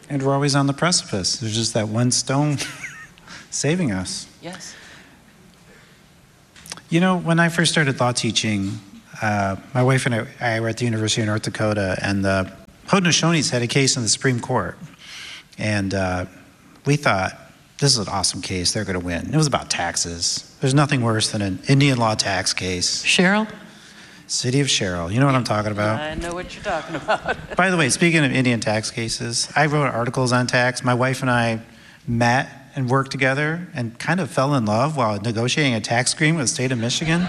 And we're always on the precipice. There's just that one stone saving us. Yes. You know, when I first started law teaching, my wife and I were at the University of North Dakota, and the Haudenosaunees had a case in the Supreme Court. And we thought, this is an awesome case. They're going to win. It was about taxes. There's nothing worse than an Indian law tax case. Cheryl? City of Sherrill. You know what I'm talking about? I know what you're talking about. By the way, speaking of Indian tax cases, I wrote articles on tax. My wife and I met and worked together and kind of fell in love while negotiating a tax agreement with the state of Michigan.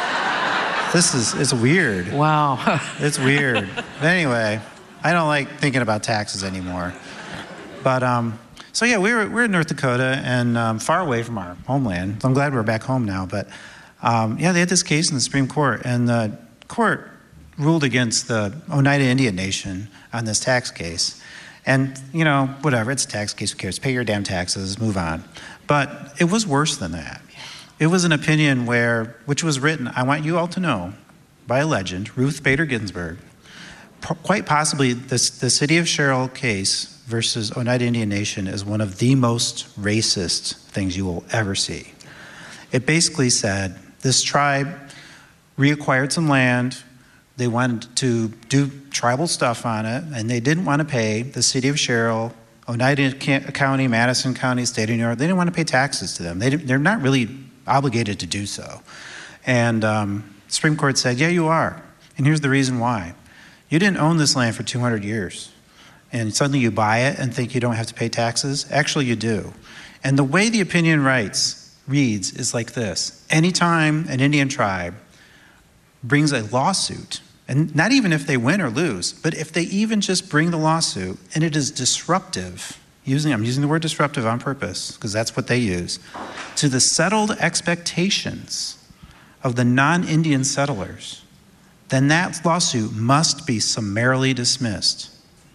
It's weird. Wow. It's weird. But anyway, I don't like thinking about taxes anymore. But so yeah, we're in North Dakota and far away from our homeland. So I'm glad we're back home now. But yeah, they had this case in the Supreme Court, and the court ruled against the Oneida Indian Nation on this tax case. And, you know, whatever, it's a tax case, who cares? Pay your damn taxes, move on. But it was worse than that. It was an opinion which was written, I want you all to know, by a legend, Ruth Bader Ginsburg. Quite possibly, the City of Sherrill case versus Oneida Indian Nation is one of the most racist things you will ever see. It basically said, this tribe reacquired some land. They wanted to do tribal stuff on it, and they didn't want to pay the City of Sherrill, Oneida County, Madison County, State of New York. They didn't want to pay taxes to them. They're not really obligated to do so. And the Supreme Court said, yeah, you are. And here's the reason why. You didn't own this land for 200 years. And suddenly you buy it and think you don't have to pay taxes. Actually, you do. And the way the opinion reads is like this. Anytime an Indian tribe brings a lawsuit, and not even if they win or lose, but if they even just bring the lawsuit and it is disruptive, I'm using the word disruptive on purpose because that's what they use, to the settled expectations of the non-Indian settlers, then that lawsuit must be summarily dismissed.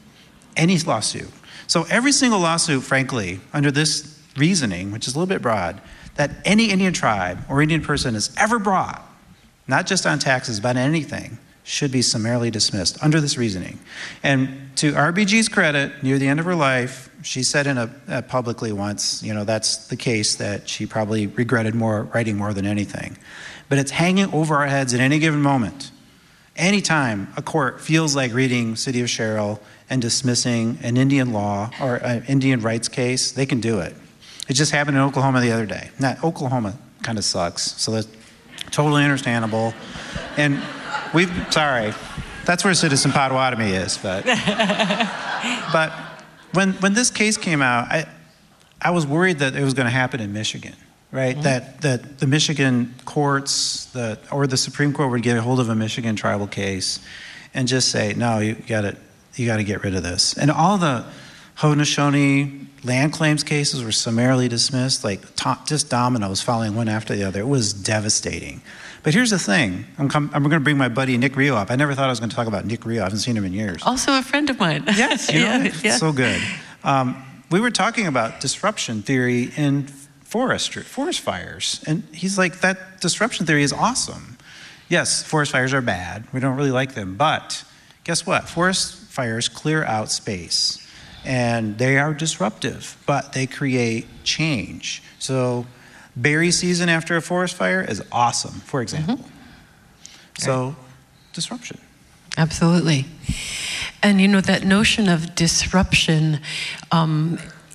Any lawsuit. So every single lawsuit, frankly, under this reasoning, which is a little bit broad, that any Indian tribe or Indian person has ever brought, not just on taxes, but on anything, should be summarily dismissed under this reasoning. And to RBG's credit, near the end of her life, she said publicly once, you know, that's the case that she probably regretted writing more than anything. But it's hanging over our heads at any given moment. Anytime a court feels like reading City of Sherrill and dismissing an Indian law or an Indian rights case, they can do it. It just happened in Oklahoma the other day. Now, Oklahoma kind of sucks, so that's totally understandable. And sorry, that's where Citizen Potawatomi is, but when this case came out, I was worried that it was going to happen in Michigan, right? Mm-hmm. That the Michigan courts or the Supreme Court would get a hold of a Michigan tribal case and just say, no, you got to get rid of this. And all the Haudenosaunee land claims cases were summarily dismissed, like just dominoes falling one after the other. It was devastating. But here's the thing. I'm going to bring my buddy Nick Rio up. I never thought I was going to talk about Nick Rio. I haven't seen him in years. Also a friend of mine. Yes, yeah. So good. We were talking about disruption theory in forest fires. And he's like, that disruption theory is awesome. Yes, forest fires are bad. We don't really like them. But guess what? Forest fires clear out space. And they are disruptive, but they create change. So berry season after a forest fire is awesome, for example. Mm-hmm. So disruption. Absolutely. And you know, that notion of disruption and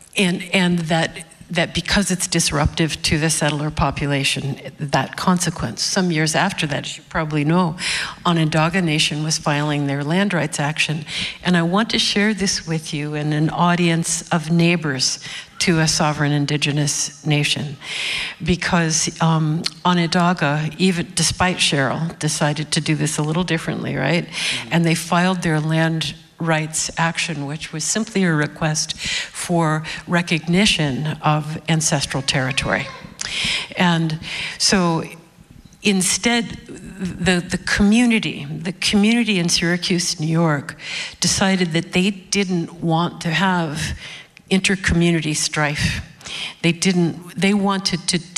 that because it's disruptive to the settler population, that consequence. Some years after that, as you probably know, Onondaga Nation was filing their land rights action. And I want to share this with you in an audience of neighbors to a sovereign indigenous nation. Because Onondaga, even despite Sherrill, decided to do this a little differently, right? Mm-hmm. And they filed their land rights action, which was simply a request for recognition of ancestral territory. And so instead, the community in Syracuse, New York, decided that they didn't want to have inter-community strife. They wanted to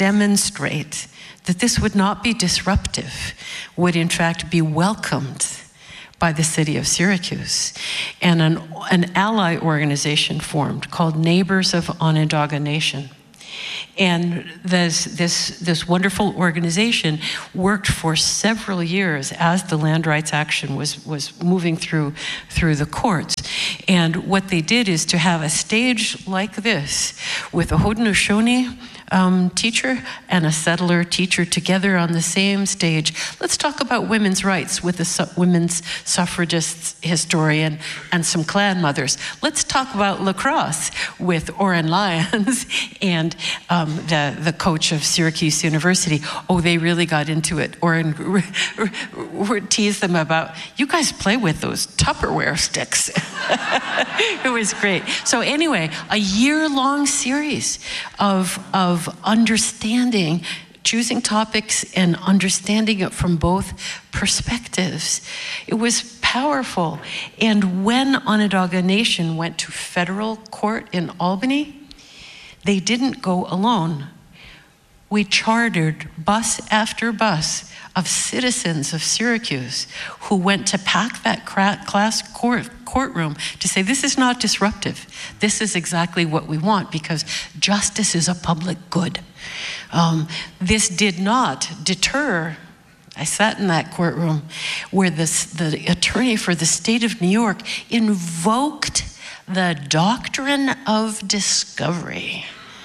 demonstrate that this would not be disruptive, would in fact be welcomed by the city of Syracuse, and an ally organization formed called Neighbors of Onondaga Nation. And this wonderful organization worked for several years as the land rights action was moving through the courts. And what they did is to have a stage like this with a Haudenosaunee teacher and a settler teacher together on the same stage. Let's talk about women's rights with a women's suffragists historian and some clan mothers. Let's talk about lacrosse with Oren Lyons and the coach of Syracuse University. Oh, they really got into it. Oren teased them about, you guys play with those Tupperware sticks. It was great. So anyway, a year-long series of understanding, choosing topics and understanding it from both perspectives. It was powerful. And when Onondaga Nation went to federal court in Albany, they didn't go alone. We chartered bus after bus of citizens of Syracuse who went to pack that class courtroom to say, this is not disruptive. This is exactly what we want because justice is a public good. This did not deter. I sat in that courtroom where the attorney for the state of New York invoked the doctrine of discovery.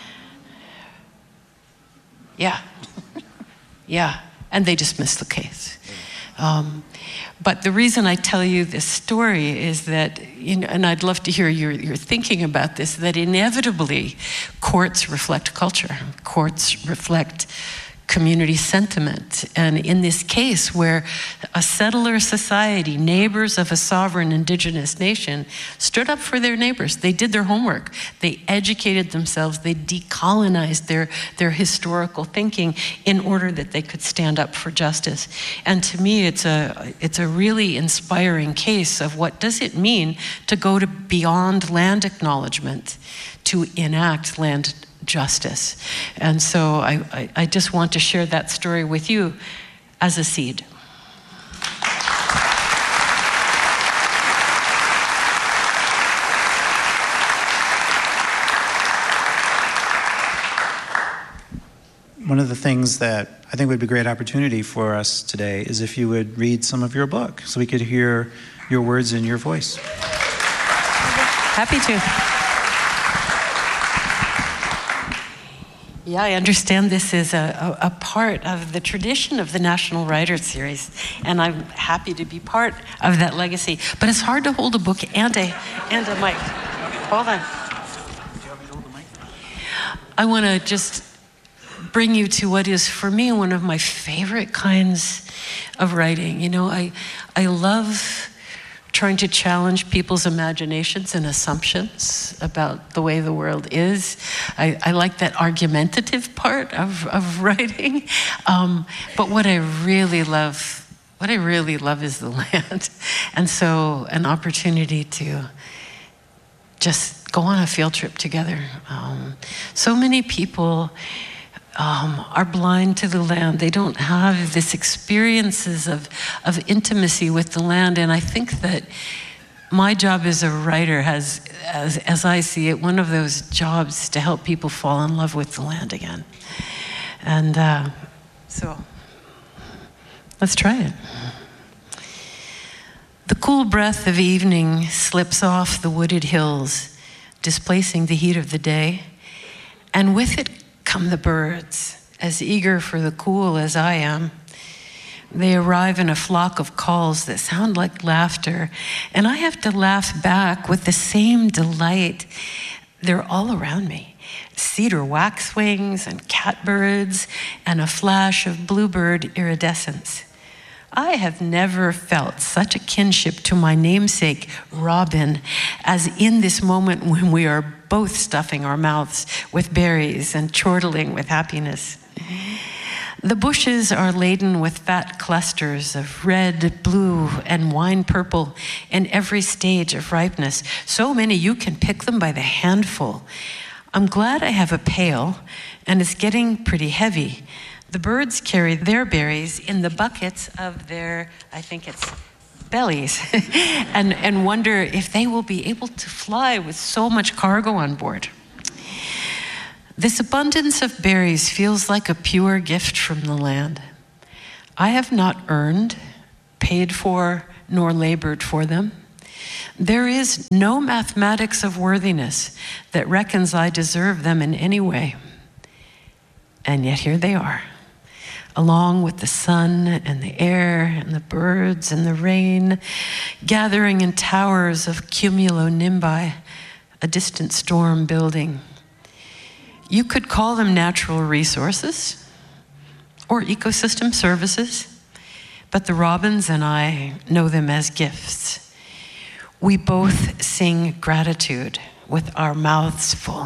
Yeah. Yeah. And they dismissed the case. But the reason I tell you this story is that, and I'd love to hear your thinking about this, that inevitably courts reflect culture. Courts reflect community sentiment. And in this case, where a settler society, neighbors of a sovereign indigenous nation, stood up for their neighbors. They did their homework. They educated themselves. They decolonized their historical thinking in order that they could stand up for justice. And to me, it's a really inspiring case of what does it mean to go to beyond land acknowledgement to enact land justice. And so I just want to share that story with you as a seed. One of the things that I think would be a great opportunity for us today is if you would read some of your book so we could hear your words in your voice. Happy to. Yeah, I understand this is a part of the tradition of the National Writers Series, and I'm happy to be part of that legacy. But it's hard to hold a book and a mic. Hold on. I want to just bring you to what is, for me, one of my favorite kinds of writing. You know, I love trying to challenge people's imaginations and assumptions about the way the world is. I like that argumentative part of writing. But what I really love is the land. And so an opportunity to just go on a field trip together. So many people are blind to the land. They don't have this experiences of intimacy with the land. And I think that my job as a writer has, as I see it, one of those jobs to help people fall in love with the land again. And so let's try it. The cool breath of evening slips off the wooded hills, displacing the heat of the day. And with it come the birds, as eager for the cool as I am. They arrive in a flock of calls that sound like laughter, and I have to laugh back with the same delight. They're all around me. Cedar waxwings and catbirds and a flash of bluebird iridescence. I have never felt such a kinship to my namesake, Robin, as in this moment when we are both stuffing our mouths with berries and chortling with happiness. The bushes are laden with fat clusters of red, blue, and wine purple in every stage of ripeness. So many you can pick them by the handful. I'm glad I have a pail, and it's getting pretty heavy. The birds carry their berries in the buckets of their, I think it's bellies and wonder if they will be able to fly with so much cargo on board. This abundance of berries feels like a pure gift from the land. I have not earned, paid for, nor labored for them. There is no mathematics of worthiness that reckons I deserve them in any way. And yet here they are, along with the sun and the air and the birds and the rain, gathering in towers of cumulonimbi, a distant storm building. You could call them natural resources or ecosystem services, but the robins and I know them as gifts. We both sing gratitude with our mouths full.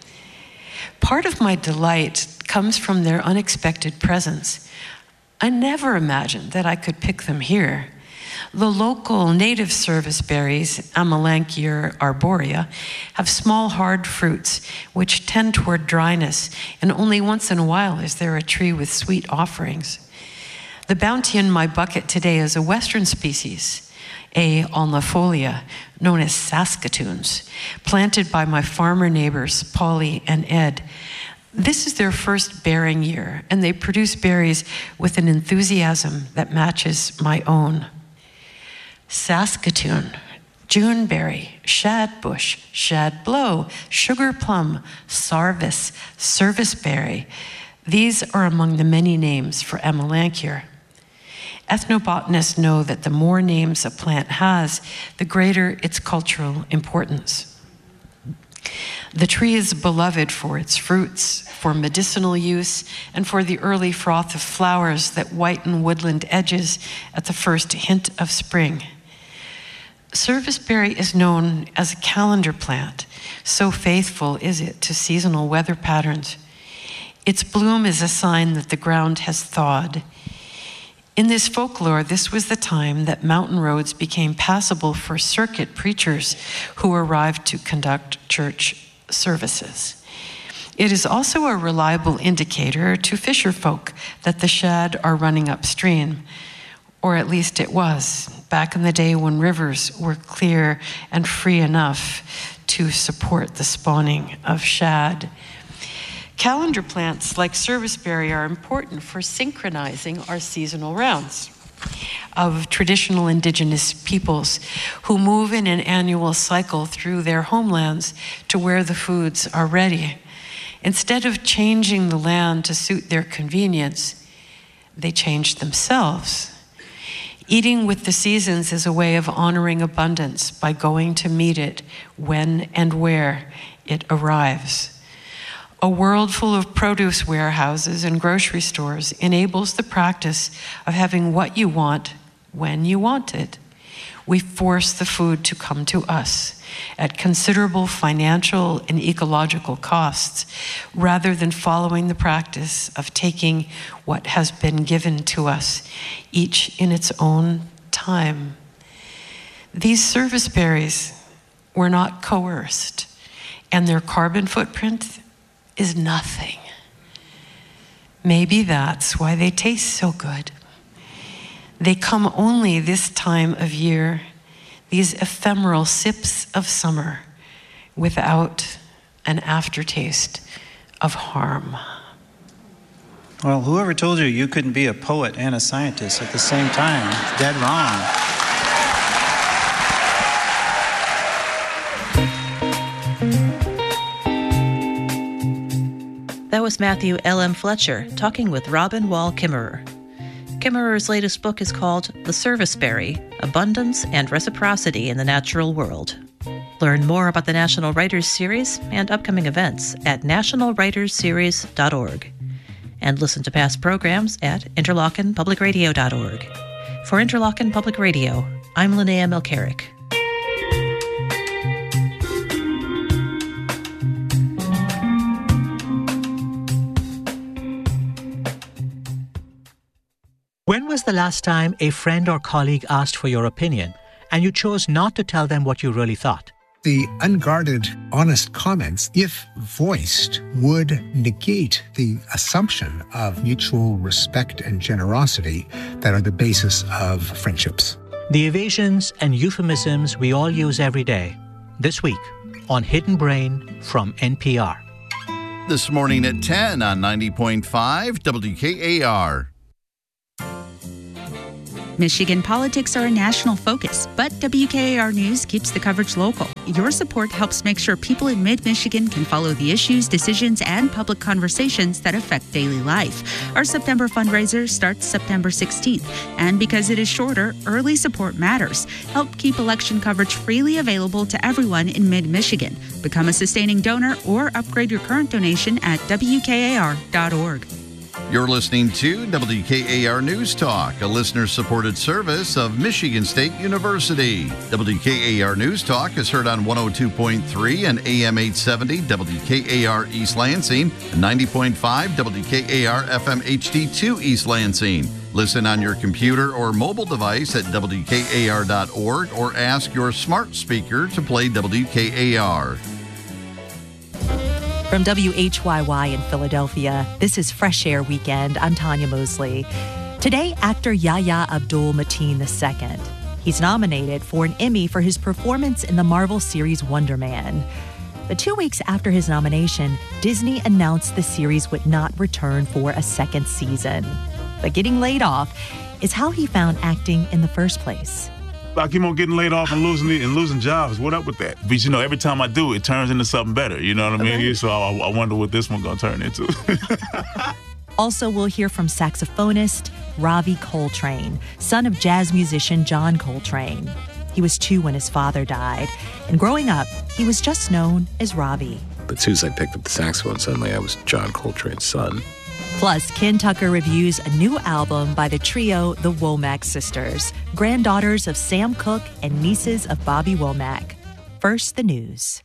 Part of my delight comes from their unexpected presence. I never imagined that I could pick them here. The local native service berries, Amelanchier arborea, have small hard fruits which tend toward dryness, and only once in a while is there a tree with sweet offerings. The bounty in my bucket today is a western species, A. alnifolia, known as Saskatoons, planted by my farmer neighbors, Polly and Ed. This is their first bearing year, and they produce berries with an enthusiasm that matches my own. Saskatoon, Juneberry, Shadbush, Shadblow, Sugar Plum, Sarvis, Serviceberry. These are among the many names for Amelanchier. Ethnobotanists know that the more names a plant has, the greater its cultural importance. The tree is beloved for its fruits, for medicinal use, and for the early froth of flowers that whiten woodland edges at the first hint of spring. Serviceberry is known as a calendar plant, so faithful is it to seasonal weather patterns. Its bloom is a sign that the ground has thawed. In this folklore, this was the time that mountain roads became passable for circuit preachers who arrived to conduct church services. It is also a reliable indicator to fisher folk that the shad are running upstream, or at least it was, back in the day when rivers were clear and free enough to support the spawning of shad. Calendar plants like serviceberry are important for synchronizing our seasonal rounds of traditional indigenous peoples who move in an annual cycle through their homelands to where the foods are ready. Instead of changing the land to suit their convenience, they change themselves. Eating with the seasons is a way of honoring abundance by going to meet it when and where it arrives. A world full of produce warehouses and grocery stores enables the practice of having what you want when you want it. We force the food to come to us at considerable financial and ecological costs, rather than following the practice of taking what has been given to us, each in its own time. These service berries were not coerced, and their carbon footprint is nothing. Maybe that's why they taste so good. They come only this time of year, these ephemeral sips of summer, without an aftertaste of harm. Well, whoever told you you couldn't be a poet and a scientist at the same time, dead wrong. That was Matthew L.M. Fletcher talking with Robin Wall Kimmerer. Kimmerer's latest book is called The Serviceberry: Abundance and Reciprocity in the Natural World. Learn more about the National Writers Series and upcoming events at nationalwritersseries.org. And listen to past programs at interlockenpublicradio.org. For Interlochen Public Radio, I'm Linnea Milcaric. When was the last time a friend or colleague asked for your opinion and you chose not to tell them what you really thought? The unguarded, honest comments, if voiced, would negate the assumption of mutual respect and generosity that are the basis of friendships. The evasions and euphemisms we all use every day. This week on Hidden Brain from NPR. This morning at 10 on 90.5 WKAR. Michigan politics are a national focus, but WKAR News keeps the coverage local. Your support helps make sure people in mid-Michigan can follow the issues, decisions, and public conversations that affect daily life. Our September fundraiser starts September 16th, and because it is shorter, early support matters. Help keep election coverage freely available to everyone in mid-Michigan. Become a sustaining donor or upgrade your current donation at WKAR.org. You're listening to WKAR News Talk, a listener-supported service of Michigan State University. WKAR News Talk is heard on 102.3 and AM 870 WKAR East Lansing and 90.5 WKAR FM HD2 East Lansing. Listen on your computer or mobile device at WKAR.org or ask your smart speaker to play WKAR. From WHYY in Philadelphia, this is Fresh Air Weekend. I'm Tanya Mosley. Today, actor Yahya Abdul-Mateen II. He's nominated for an Emmy for his performance in the Marvel series Wonder Man. But 2 weeks after his nomination, Disney announced the series would not return for a second season. But getting laid off is how he found acting in the first place. I keep on getting laid off and losing jobs. What up with that? But every time I do, it turns into something better. You know what I mean? Okay. So I wonder what this one's gonna turn into. Also, we'll hear from saxophonist Ravi Coltrane, son of jazz musician John Coltrane. He was 2 when his father died, and growing up, he was just known as Ravi. But as soon as I picked up the saxophone, suddenly I was John Coltrane's son. Plus, Ken Tucker reviews a new album by the trio The Womack Sisters, granddaughters of Sam Cooke and nieces of Bobby Womack. First, the news.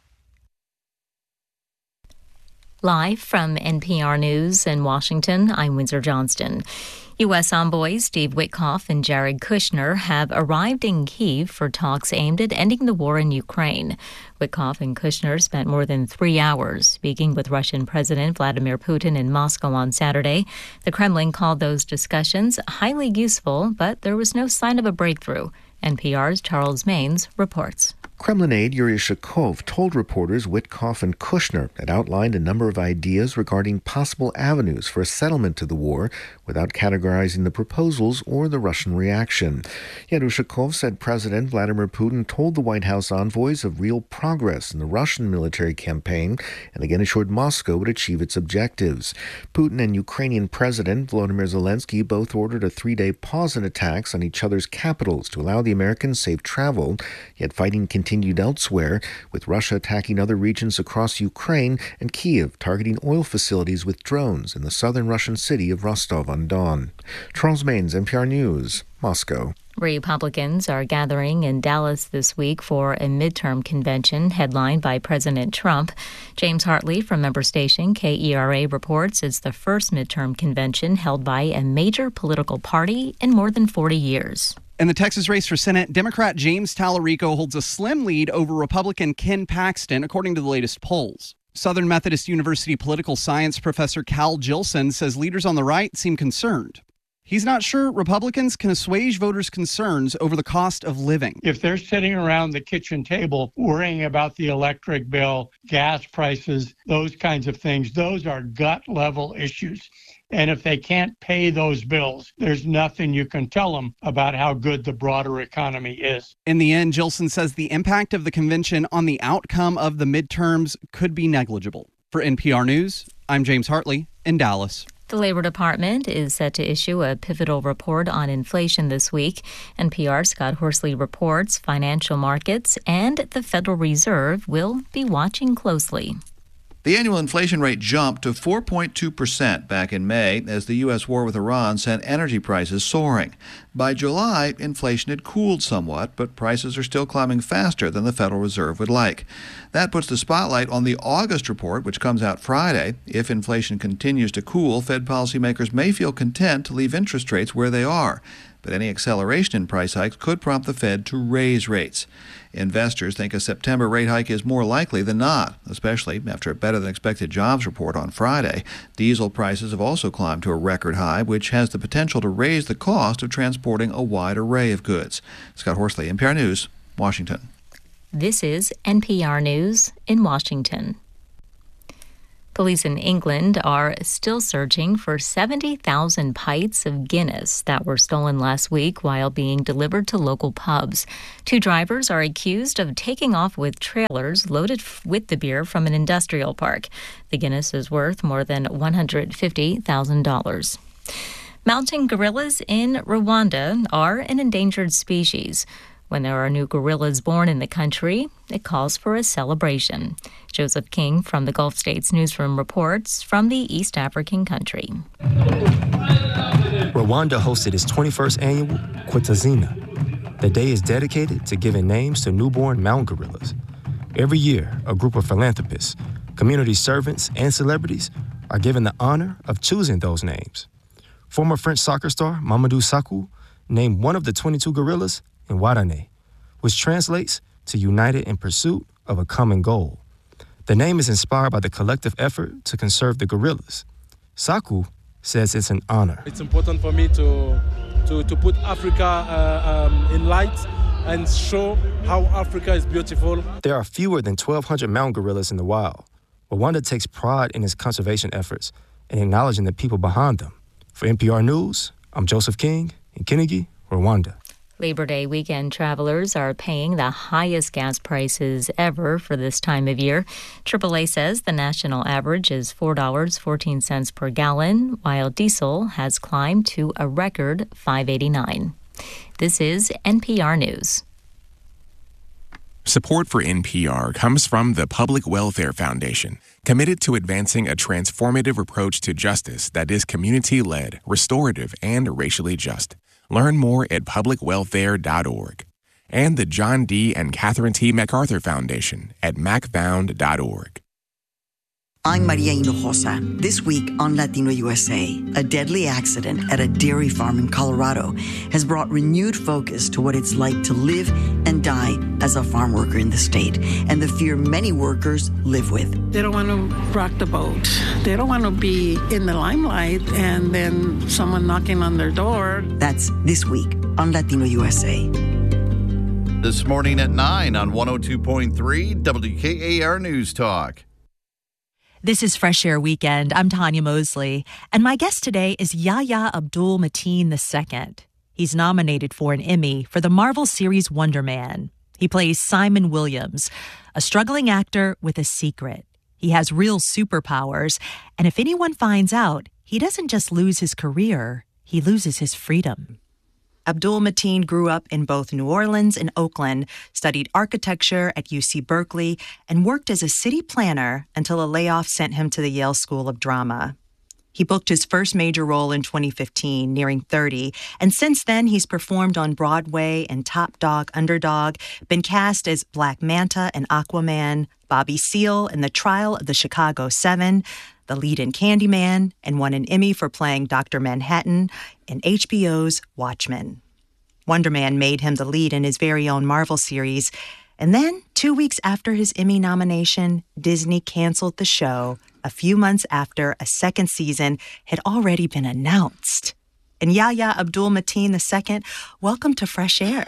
Live from NPR News in Washington, I'm Windsor Johnston. U.S. envoys Steve Witkoff and Jared Kushner have arrived in Kyiv for talks aimed at ending the war in Ukraine. Witkoff and Kushner spent more than 3 hours speaking with Russian President Vladimir Putin in Moscow on Saturday. The Kremlin called those discussions highly useful, but there was no sign of a breakthrough. NPR's Charles Maines reports. Kremlin aide Yuri Shakov told reporters Witkoff and Kushner had outlined a number of ideas regarding possible avenues for a settlement to the war without categorizing the proposals or the Russian reaction. Yet Ushakov said President Vladimir Putin told the White House envoys of real progress in the Russian military campaign and again assured Moscow would achieve its objectives. Putin and Ukrainian President Volodymyr Zelensky both ordered a 3-day pause in attacks on each other's capitals to allow the Americans safe travel, yet fighting continued elsewhere, with Russia attacking other regions across Ukraine and Kyiv targeting oil facilities with drones in the southern Russian city of Rostov-on-Don. Charles Maines, NPR News, Moscow. Republicans are gathering in Dallas this week for a midterm convention headlined by President Trump. James Hartley from member station KERA reports it's the first midterm convention held by a major political party in more than 40 years. In the Texas race for Senate, Democrat James Tallarico holds a slim lead over Republican Ken Paxton, according to the latest polls. Southern Methodist University political science professor Cal Jilson says leaders on the right seem concerned. He's not sure Republicans can assuage voters' concerns over the cost of living. If they're sitting around the kitchen table worrying about the electric bill, gas prices, those kinds of things, those are gut-level issues. And if they can't pay those bills, there's nothing you can tell them about how good the broader economy is. In the end, Jilson says the impact of the convention on the outcome of the midterms could be negligible. For NPR News, I'm James Hartley in Dallas. The Labor Department is set to issue a pivotal report on inflation this week. NPR's Scott Horsley reports financial markets and the Federal Reserve will be watching closely. The annual inflation rate jumped to 4.2% back in May as the U.S. war with Iran sent energy prices soaring. By July, inflation had cooled somewhat, but prices are still climbing faster than the Federal Reserve would like. That puts the spotlight on the August report, which comes out Friday. If inflation continues to cool, Fed policymakers may feel content to leave interest rates where they are. but any acceleration in price hikes could prompt the Fed to raise rates. Investors think a September rate hike is more likely than not, especially after a better-than-expected jobs report on Friday. Diesel prices have also climbed to a record high, which has the potential to raise the cost of transporting a wide array of goods. Scott Horsley, NPR News, Washington. This is NPR News in Washington. Police in England are still searching for 70,000 pints of Guinness that were stolen last week while being delivered to local pubs. 2 drivers are accused of taking off with trailers loaded with the beer from an industrial park. The Guinness is worth more than $150,000. Mountain gorillas in Rwanda are an endangered species. When there are new gorillas born in the country, it calls for a celebration. Joseph King from the Gulf States Newsroom reports from the East African country. Rwanda hosted its 21st annual Kwitazina. The day is dedicated to giving names to newborn mountain gorillas. Every year, a group of philanthropists, community servants, and celebrities are given the honor of choosing those names. Former French soccer star Mamadou Sakho named one of the 22 gorillas in Warane, which translates to united in pursuit of a common goal. The name is inspired by the collective effort to conserve the gorillas. Sakho says it's an honor. It's important for me to put Africa in light and show how Africa is beautiful. There are fewer than 1,200 mountain gorillas in the wild. Rwanda takes pride in its conservation efforts and acknowledging the people behind them. For NPR News, I'm Joseph King in Kinigi, Rwanda. Labor Day weekend travelers are paying the highest gas prices ever for this time of year. AAA says the national average is $4.14 per gallon, while diesel has climbed to a record $5.89. This is NPR News. Support for NPR comes from the Public Welfare Foundation, committed to advancing a transformative approach to justice that is community-led, restorative, and racially just. Learn more at publicwelfare.org. And the John D. and Catherine T. MacArthur Foundation at macfound.org. I'm Maria Hinojosa. This week on Latino USA, a deadly accident at a dairy farm in Colorado has brought renewed focus to what it's like to live and die as a farm worker in the state, and the fear many workers live with. They don't want to rock the boat. They don't want to be in the limelight and then someone knocking on their door. That's this week on Latino USA. This morning at 9 on 102.3 WKAR News Talk. This is Fresh Air Weekend. I'm Tanya Mosley, and my guest today is Yahya Abdul-Mateen II. He's nominated for an Emmy for the Marvel series Wonder Man. He plays Simon Williams, a struggling actor with a secret. He has real superpowers, and if anyone finds out, he doesn't just lose his career, he loses his freedom. Abdul-Mateen grew up in both New Orleans and Oakland, studied architecture at UC Berkeley, and worked as a city planner until a layoff sent him to the Yale School of Drama. He booked his first major role in 2015, nearing 30, and since then he's performed on Broadway in Top Dog, Underdog, been cast as Black Manta and Aquaman, Bobby Seale in The Trial of the Chicago 7, the lead in Candyman, and won an Emmy for playing Dr. Manhattan in HBO's Watchmen. Wonder Man made him the lead in his very own Marvel series, and then 2 weeks after his Emmy nomination, Disney canceled the show a few months after a second season had already been announced. And Yahya Abdul-Mateen II, welcome to Fresh Air.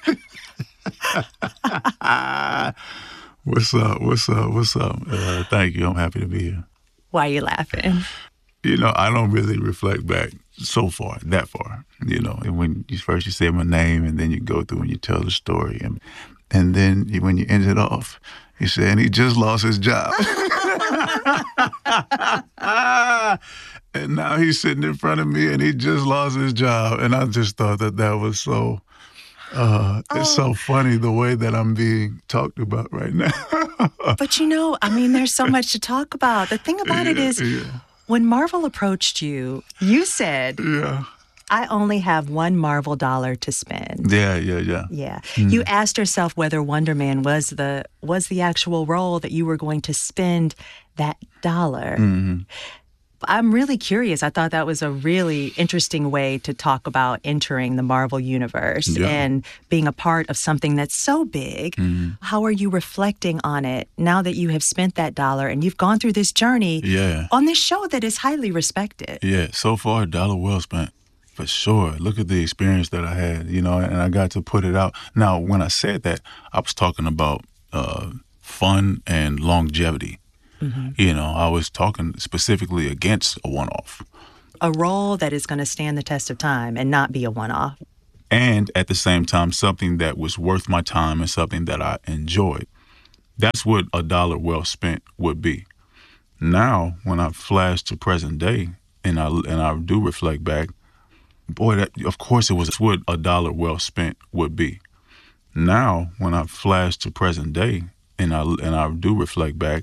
What's up? Thank you. I'm happy to be here. Why are you laughing? You know, I don't really reflect back that far. You know, and when you say my name, and then you go through and you tell the story, and then when you end it off, you say, and he just lost his job. And now he's sitting in front of me, and he just lost his job. And I just thought that was so... It's so funny the way that I'm being talked about right now. But you know, I mean, there's so much to talk about. The thing about it is, when Marvel approached you, you said, I only have $1 Marvel dollar to spend. Yeah. Mm. You asked yourself whether Wonder Man was the actual role that you were going to spend that dollar. Mm-hmm. I'm really curious. I thought that was a really interesting way to talk about entering the Marvel Universe and being a part of something that's so big. Mm-hmm. How are you reflecting on it now that you have spent that dollar and you've gone through this journey on this show that is highly respected? Yeah, so far, dollar well spent. For sure. Look at the experience that I had, and I got to put it out. Now, when I said that, I was talking about fun and longevity. Mm-hmm. I was talking specifically against a one-off. A role that is going to stand the test of time and not be a one-off. And at the same time, something that was worth my time and something that I enjoyed. That's what a dollar well spent would be. Now, when I flash to present day and I do reflect back, boy, that, of course it was what a dollar well spent would be. Now, when I flash to present day and I do reflect back,